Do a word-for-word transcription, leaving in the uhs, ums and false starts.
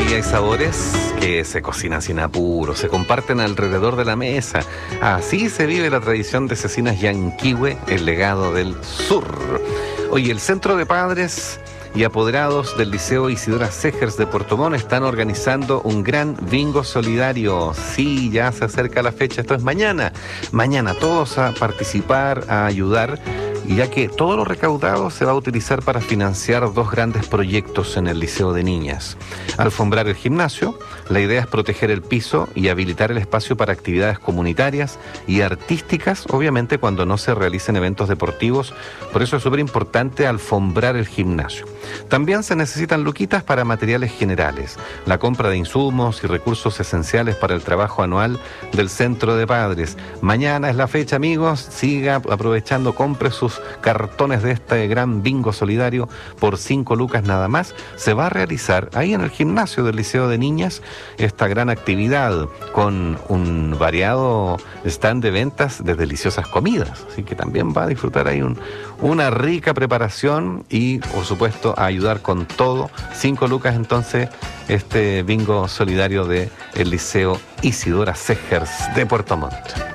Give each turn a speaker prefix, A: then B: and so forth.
A: y hay sabores que se cocinan sin apuro, se comparten alrededor de la mesa. Así se vive la tradición de Cecinas Yanquihue, el legado del sur. Oye, el Centro de Padres y Apoderados del Liceo Isidora Segers de Puerto Montt están organizando un gran bingo solidario. Sí, ya se acerca la fecha, esto es mañana. Mañana todos a participar, a ayudar, ya que todo lo recaudado se va a utilizar para financiar dos grandes proyectos en el Liceo de Niñas. Alfombrar el gimnasio, la idea es proteger el piso y habilitar el espacio para actividades comunitarias y artísticas, obviamente cuando no se realicen eventos deportivos, por eso es súper importante alfombrar el gimnasio. También se necesitan luquitas para materiales generales, la compra de insumos y recursos esenciales para el trabajo anual del Centro de Padres. Mañana es la fecha, amigos, siga aprovechando, compre sus cartones de este gran bingo solidario por cinco lucas nada más. Se va a realizar ahí en el gimnasio del Liceo de Niñas esta gran actividad con un variado stand de ventas de deliciosas comidas, así que también va a disfrutar ahí un, una rica preparación y por supuesto a ayudar con todo. Cinco lucas entonces este bingo solidario de el Liceo Isidora Segers de Puerto Montt.